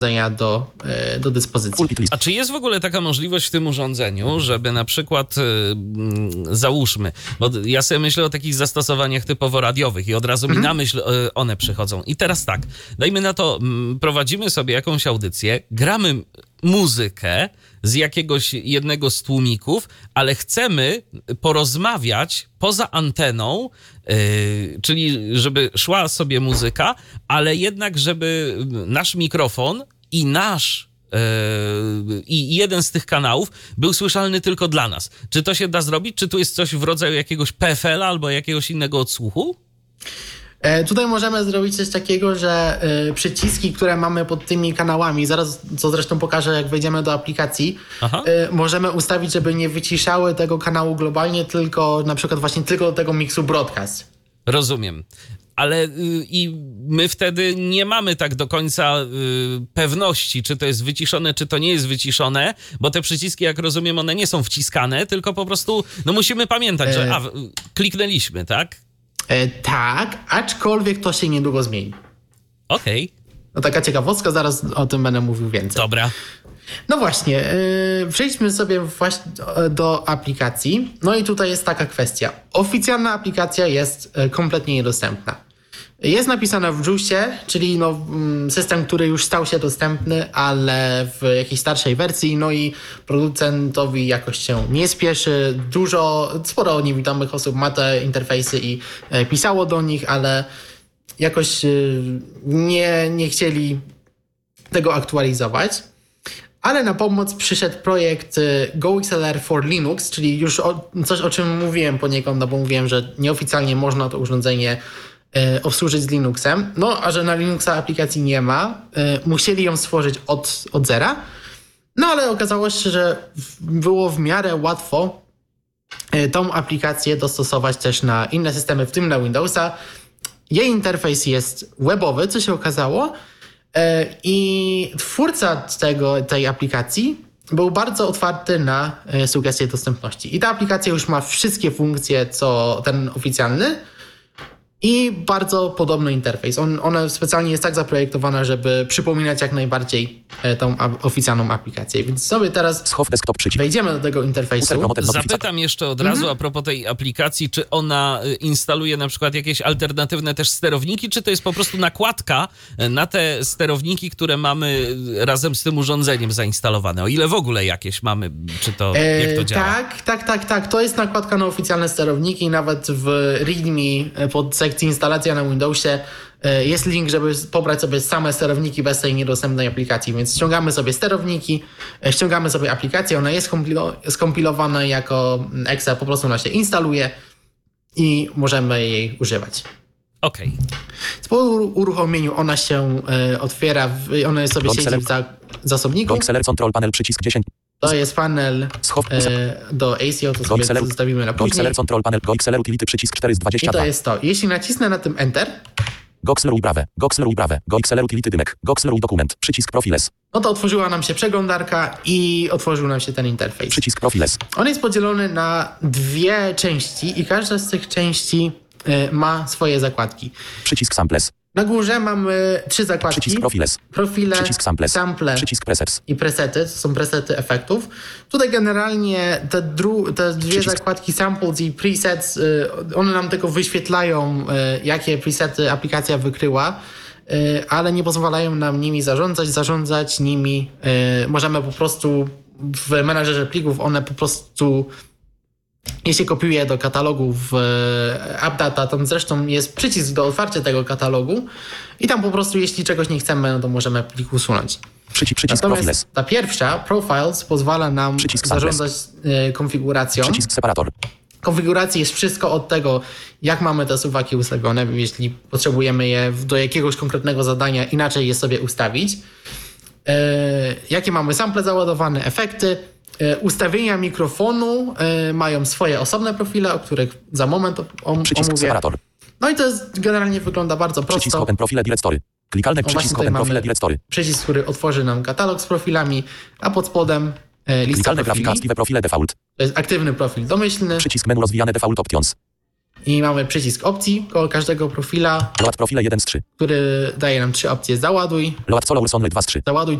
do dyspozycji. A czy jest w ogóle taka możliwość w tym urządzeniu, żeby na przykład, załóżmy, bo ja sobie myślę o takich zastosowaniach typowo radiowych i od razu mi na myśl one przychodzą. I teraz tak, dajmy na to, prowadzimy sobie jakąś audycję, gramy muzykę z jakiegoś jednego z tłumików, ale chcemy porozmawiać poza anteną, czyli żeby szła sobie muzyka, ale jednak żeby nasz mikrofon i i jeden z tych kanałów był słyszalny tylko dla nas. Czy to się da zrobić? Czy tu jest coś w rodzaju jakiegoś PFL-a albo jakiegoś innego odsłuchu? Tutaj możemy zrobić coś takiego, że przyciski, które mamy pod tymi kanałami, zaraz co zresztą pokażę, jak wejdziemy do aplikacji, możemy ustawić, żeby nie wyciszały tego kanału globalnie, tylko na przykład właśnie tylko do tego miksu broadcast. Rozumiem. Ale i my wtedy nie mamy tak do końca pewności, czy to jest wyciszone, czy to nie jest wyciszone, bo te przyciski, jak rozumiem, one nie są wciskane, tylko po prostu musimy pamiętać, że kliknęliśmy, tak? Tak, aczkolwiek to się niedługo zmieni. Okej. No taka ciekawostka, zaraz o tym będę mówił więcej. Dobra. No właśnie, przejdźmy sobie właśnie do aplikacji. No i tutaj jest taka kwestia. Oficjalna aplikacja jest kompletnie niedostępna. Jest napisana w JUICie, czyli system, który już stał się dostępny, ale w jakiejś starszej wersji, no i producentowi jakoś się nie spieszy. Sporo niewidomych osób ma te interfejsy i pisało do nich, ale jakoś nie chcieli tego aktualizować. Ale na pomoc przyszedł projekt GoXLR for Linux, czyli już coś, o czym mówiłem poniekąd, no bo mówiłem, że nieoficjalnie można to urządzenie obsłużyć z Linuxem. No, a że na Linuxa aplikacji nie ma, musieli ją stworzyć od zera. No, ale okazało się, że było w miarę łatwo tą aplikację dostosować też na inne systemy, w tym na Windowsa. Jej interfejs jest webowy, co się okazało. I twórca tej aplikacji był bardzo otwarty na sugestie dostępności. I ta aplikacja już ma wszystkie funkcje, co ten oficjalny i bardzo podobny interfejs. Ona specjalnie jest tak zaprojektowana, żeby przypominać jak najbardziej tą oficjalną aplikację. Więc sobie teraz wejdziemy do tego interfejsu. Zapytam jeszcze od razu a propos tej aplikacji, czy ona instaluje na przykład jakieś alternatywne też sterowniki, czy to jest po prostu nakładka na te sterowniki, które mamy razem z tym urządzeniem zainstalowane? O ile w ogóle jakieś mamy, czy to jak to działa? Tak. To jest nakładka na oficjalne sterowniki. Nawet w README pod sekcji instalacja na Windowsie jest link, żeby pobrać sobie same sterowniki bez tej niedostępnej aplikacji, więc ściągamy sobie sterowniki, ściągamy sobie aplikację, ona jest skompilowana jako exe, po prostu ona się instaluje i możemy jej używać. Okej. Po uruchomieniu ona się otwiera, ona sobie siedzi w zasobniku. GoXLR Control Panel przycisk 10. To jest panel do ACO, to sobie zostawimy na później. GoXLR Control Panel, GoXLR Utility przycisk 422. I to jest to. Jeśli nacisnę na tym Enter, GoXLR Brave, GoXLR Brave, GoXLR Utility dymek, GoXLR dokument, przycisk Profiles. No to otworzyła nam się przeglądarka i otworzył nam się ten interfejs. Przycisk Profiles. On jest podzielony na dwie części i każda z tych części ma swoje zakładki. Przycisk Samples. Na górze mamy 3 zakładki. Przycisk Profiles. Profile, przycisk Samples. Sample przycisk Presets. i presety. To są presety efektów. Tutaj generalnie te dwie zakładki Samples i Presets, one nam tylko wyświetlają, jakie presety aplikacja wykryła, ale nie pozwalają nam nimi zarządzać nimi. Możemy po prostu w menadżerze plików, one po prostu... Jeśli kopiuję do katalogu w AppData, tam zresztą jest przycisk do otwarcia tego katalogu i tam po prostu, jeśli czegoś nie chcemy, no to możemy plik usunąć. Przycisk Natomiast Profiles. ta pierwsza, Profiles, pozwala nam zarządzać konfiguracją. Przycisk Separator. Konfiguracji jest wszystko od tego, jak mamy te suwaki ustawione, jeśli potrzebujemy je do jakiegoś konkretnego zadania, inaczej je sobie ustawić. Jakie mamy sample załadowane, efekty. Ustawienia mikrofonu mają swoje osobne profile, o których za moment Przycisk omówię. Separator. No i to jest generalnie wygląda bardzo prosto. Przycisk Open Profile Directory. Klikalny przycisk Open Profile Directory. Przycisk, który otworzy nam katalog z profilami, a pod spodem lista Klikalny profili. grafika Active Profile Default. To jest aktywny profil domyślny. Przycisk menu rozwijane Default Options. I mamy przycisk opcji koło każdego profila, Load profile 1 z 3. który daje nam 3 opcje. Załaduj, Load solo Urson 2 z 3. załaduj